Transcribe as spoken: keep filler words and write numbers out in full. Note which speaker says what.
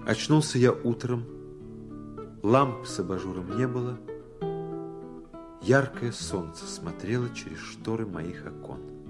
Speaker 1: Очнулся я утром, ламп с абажуром не было, яркое солнце смотрело через шторы моих окон.